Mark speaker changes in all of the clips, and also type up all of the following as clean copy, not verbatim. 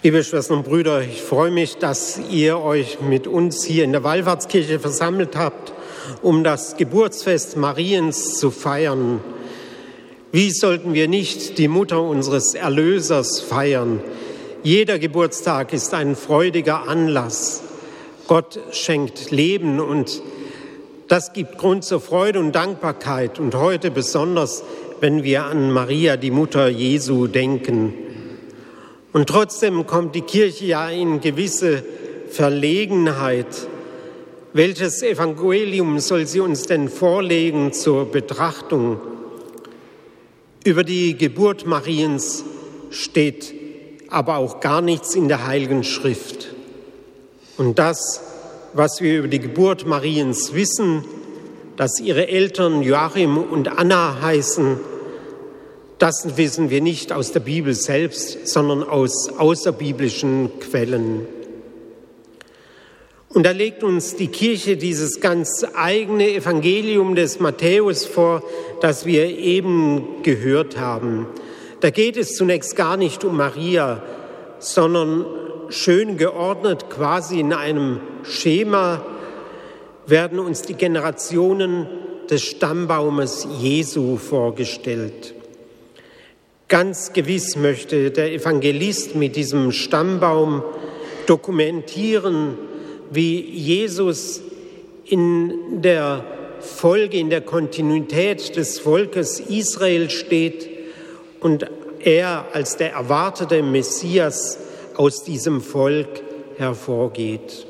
Speaker 1: Liebe Schwestern und Brüder, ich freue mich, dass ihr euch mit uns hier in der Wallfahrtskirche versammelt habt, um das Geburtsfest Mariens zu feiern. Wie sollten wir nicht die Mutter unseres Erlösers feiern? Jeder Geburtstag ist ein freudiger Anlass. Gott schenkt Leben und das gibt Grund zur Freude und Dankbarkeit. Und heute besonders, wenn wir an Maria, die Mutter Jesu, denken. Und trotzdem kommt die Kirche ja in gewisse Verlegenheit. Welches Evangelium soll sie uns denn vorlegen zur Betrachtung? Über die Geburt Mariens steht aber auch gar nichts in der Heiligen Schrift. Und das, was wir über die Geburt Mariens wissen, dass ihre Eltern Joachim und Anna heißen, das wissen wir nicht aus der Bibel selbst, sondern aus außerbiblischen Quellen. Und da legt uns die Kirche dieses ganz eigene Evangelium des Matthäus vor, das wir eben gehört haben. Da geht es zunächst gar nicht um Maria, sondern schön geordnet, quasi in einem Schema, werden uns die Generationen des Stammbaumes Jesu vorgestellt. Ganz gewiss möchte der Evangelist mit diesem Stammbaum dokumentieren, wie Jesus in der Folge, in der Kontinuität des Volkes Israel steht und er als der erwartete Messias aus diesem Volk hervorgeht.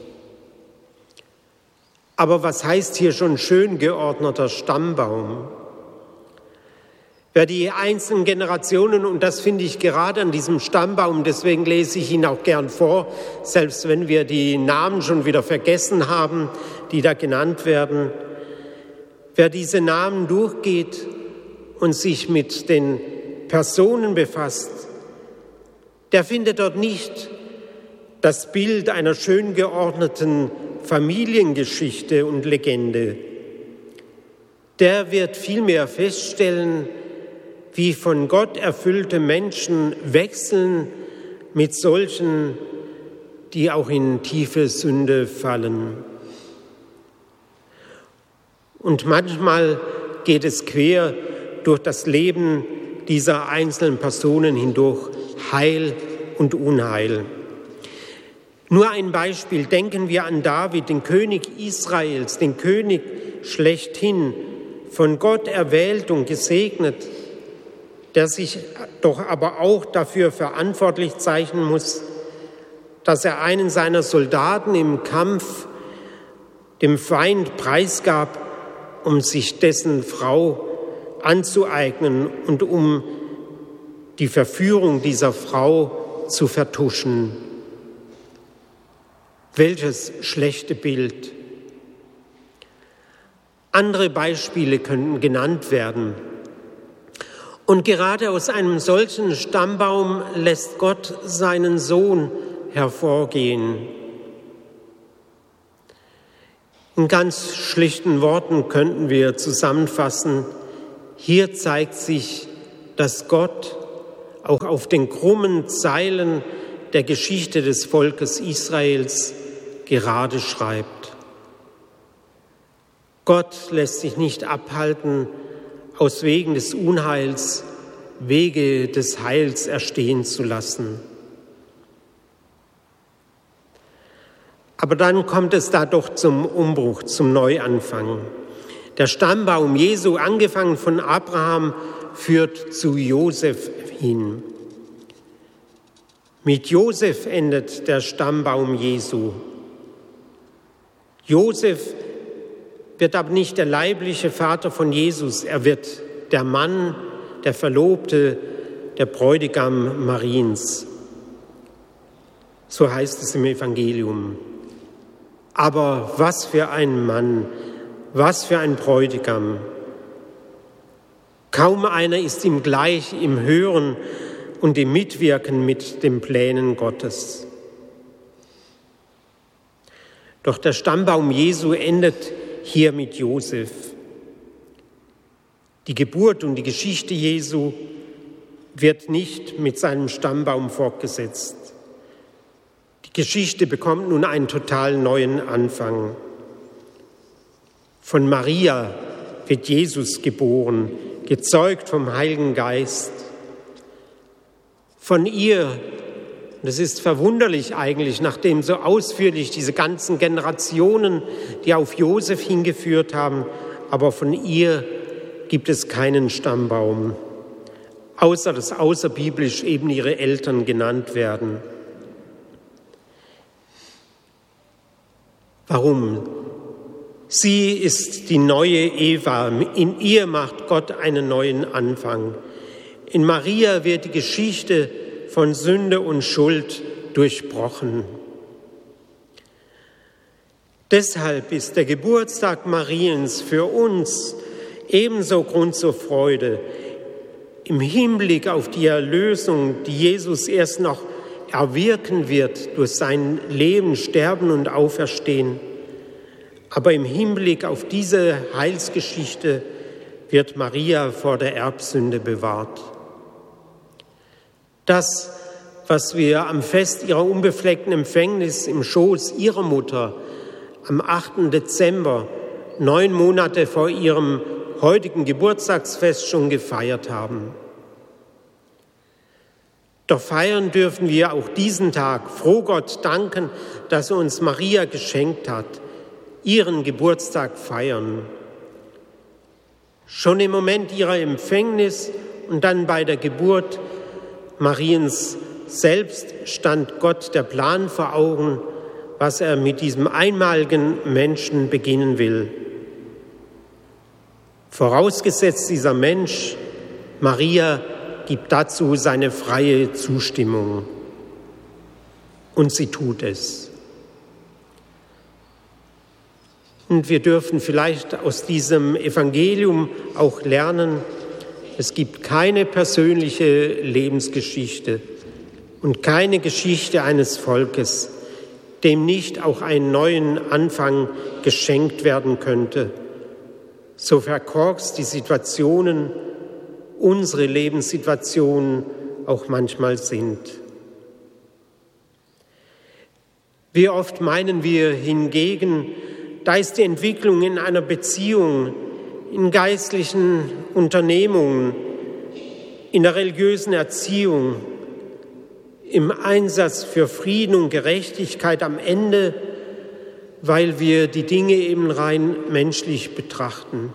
Speaker 1: Aber was heißt hier schon schön geordneter Stammbaum? Wer die einzelnen Generationen, und das finde ich gerade an diesem Stammbaum, deswegen lese ich ihn auch gern vor, selbst wenn wir die Namen schon wieder vergessen haben, die da genannt werden. Wer diese Namen durchgeht und sich mit den Personen befasst, der findet dort nicht das Bild einer schön geordneten Familiengeschichte und Legende. Der wird vielmehr feststellen, wie von Gott erfüllte Menschen wechseln mit solchen, die auch in tiefe Sünde fallen. Und manchmal geht es quer durch das Leben dieser einzelnen Personen hindurch, Heil und Unheil. Nur ein Beispiel, denken wir an David, den König Israels, den König schlechthin, von Gott erwählt und gesegnet, der sich doch aber auch dafür verantwortlich zeichnen muss, dass er einen seiner Soldaten im Kampf dem Feind preisgab, um sich dessen Frau anzueignen und um die Verführung dieser Frau zu vertuschen. Welches schlechte Bild! Andere Beispiele könnten genannt werden. Und gerade aus einem solchen Stammbaum lässt Gott seinen Sohn hervorgehen. In ganz schlichten Worten könnten wir zusammenfassen, hier zeigt sich, dass Gott auch auf den krummen Zeilen der Geschichte des Volkes Israels gerade schreibt. Gott lässt sich nicht abhalten, aus Wegen des Unheils Wege des Heils erstehen zu lassen. Aber dann kommt es da doch zum Umbruch, zum Neuanfang. Der Stammbaum Jesu, angefangen von Abraham, führt zu Josef hin. Mit Josef endet der Stammbaum Jesu. Josef wird aber nicht der leibliche Vater von Jesus, er wird der Mann, der Verlobte, der Bräutigam Mariens. So heißt es im Evangelium. Aber was für ein Mann, was für ein Bräutigam. Kaum einer ist ihm gleich im Hören und im Mitwirken mit den Plänen Gottes. Doch der Stammbaum Jesu endet hier mit Josef. Die Geburt und die Geschichte Jesu wird nicht mit seinem Stammbaum fortgesetzt. Die Geschichte bekommt nun einen total neuen Anfang. Von Maria wird Jesus geboren, gezeugt vom Heiligen Geist. Von ihr, das ist verwunderlich eigentlich, nachdem so ausführlich diese ganzen Generationen, die auf Josef hingeführt haben, aber von ihr gibt es keinen Stammbaum, außer dass außerbiblisch eben ihre Eltern genannt werden. Warum? Sie ist die neue Eva. In ihr macht Gott einen neuen Anfang. In Maria wird die Geschichte von Sünde und Schuld durchbrochen. Deshalb ist der Geburtstag Mariens für uns ebenso Grund zur Freude. Im Hinblick auf die Erlösung, die Jesus erst noch erwirken wird durch sein Leben, Sterben und Auferstehen. Aber im Hinblick auf diese Heilsgeschichte wird Maria vor der Erbsünde bewahrt. Das, was wir am Fest ihrer unbefleckten Empfängnis im Schoß ihrer Mutter am 8. Dezember, 9 Monate vor ihrem heutigen Geburtstagsfest schon gefeiert haben. Doch feiern dürfen wir auch diesen Tag, froh Gott danken, dass er uns Maria geschenkt hat, ihren Geburtstag feiern. Schon im Moment ihrer Empfängnis und dann bei der Geburt Mariens selbst stand Gott der Plan vor Augen, was er mit diesem einmaligen Menschen beginnen will. Vorausgesetzt dieser Mensch, Maria, gibt dazu seine freie Zustimmung. Und sie tut es. Und wir dürfen vielleicht aus diesem Evangelium auch lernen, es gibt keine persönliche Lebensgeschichte und keine Geschichte eines Volkes, dem nicht auch einen neuen Anfang geschenkt werden könnte. So verkorkst die Situationen, unsere Lebenssituationen auch manchmal sind. Wie oft meinen wir hingegen, da ist die Entwicklung in einer Beziehung, in geistlichen Unternehmungen, in der religiösen Erziehung, im Einsatz für Frieden und Gerechtigkeit am Ende, weil wir die Dinge eben rein menschlich betrachten.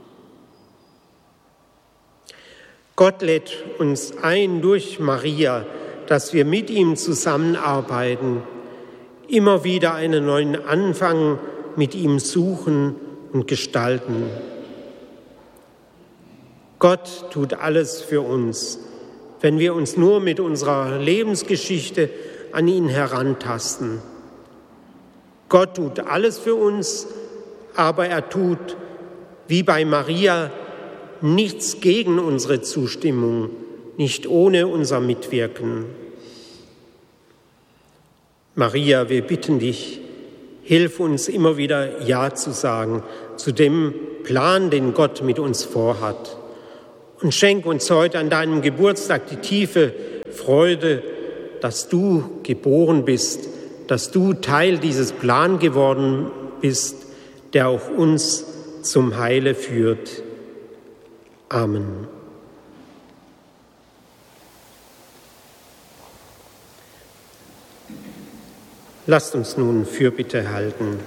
Speaker 1: Gott lädt uns ein durch Maria, dass wir mit ihm zusammenarbeiten, immer wieder einen neuen Anfang mit ihm suchen und gestalten. Gott tut alles für uns, wenn wir uns nur mit unserer Lebensgeschichte an ihn herantasten. Gott tut alles für uns, aber er tut, wie bei Maria, nichts gegen unsere Zustimmung, nicht ohne unser Mitwirken. Maria, wir bitten dich, hilf uns immer wieder Ja zu sagen zu dem Plan, den Gott mit uns vorhat. Und schenk uns heute an deinem Geburtstag die tiefe Freude, dass du geboren bist, dass du Teil dieses Plans geworden bist, der auch uns zum Heile führt. Amen. Lasst uns nun Fürbitte halten.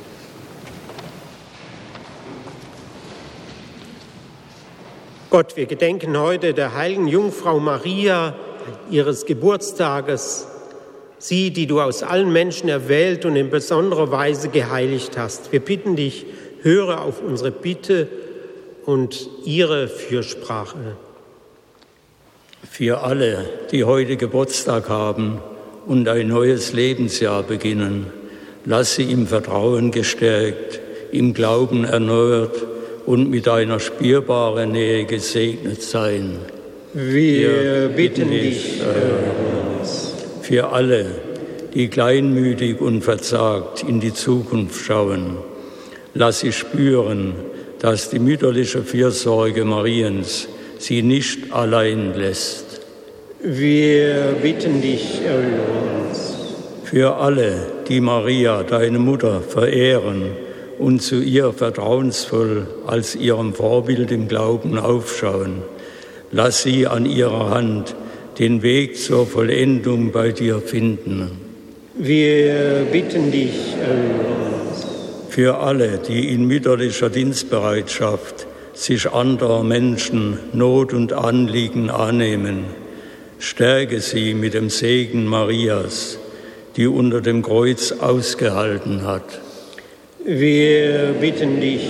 Speaker 1: Gott, wir gedenken heute der heiligen Jungfrau Maria, ihres Geburtstages, sie, die du aus allen Menschen erwählt und in besonderer Weise geheiligt hast. Wir bitten dich, höre auf unsere Bitte und ihre Fürsprache.
Speaker 2: Für alle, die heute Geburtstag haben und ein neues Lebensjahr beginnen, lass sie im Vertrauen gestärkt, im Glauben erneuert und mit einer spürbaren Nähe gesegnet sein.
Speaker 1: Wir bitten dich, höre uns.
Speaker 2: Für alle, die kleinmütig und verzagt in die Zukunft schauen, lass sie spüren, dass die mütterliche Fürsorge Mariens sie nicht allein lässt.
Speaker 1: Wir bitten dich, erhöre uns.
Speaker 2: Für alle, die Maria, deine Mutter, verehren und zu ihr vertrauensvoll als ihrem Vorbild im Glauben aufschauen, lass sie an ihrer Hand den Weg zur Vollendung bei dir finden.
Speaker 1: Wir bitten dich.
Speaker 2: Für alle, die in mütterlicher Dienstbereitschaft sich anderer Menschen Not und Anliegen annehmen, stärke sie mit dem Segen Marias, die unter dem Kreuz ausgehalten hat.
Speaker 1: Wir bitten dich.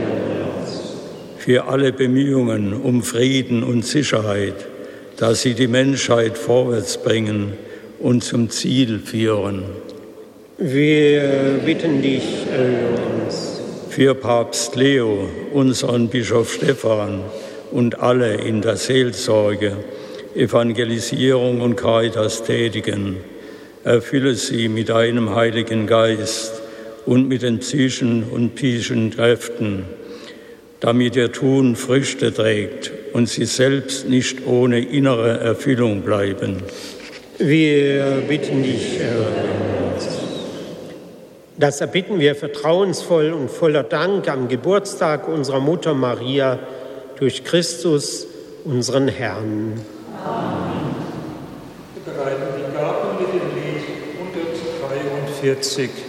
Speaker 2: Für alle Bemühungen um Frieden und Sicherheit, dass sie die Menschheit vorwärts bringen und zum Ziel führen.
Speaker 1: Wir bitten dich, uns.
Speaker 2: Für Papst Leo, unseren Bischof Stephan und alle in der Seelsorge, Evangelisierung und Caritas tätigen, erfülle sie mit deinem Heiligen Geist und mit den psychischen und psychischen Kräften, damit ihr Tun Früchte trägt und sie selbst nicht ohne innere Erfüllung bleiben.
Speaker 1: Wir bitten dich, das erbitten wir vertrauensvoll und voller Dank am Geburtstag unserer Mutter Maria durch Christus, unseren Herrn.
Speaker 3: Amen. Wir bereiten die Gaben mit dem Lied 143.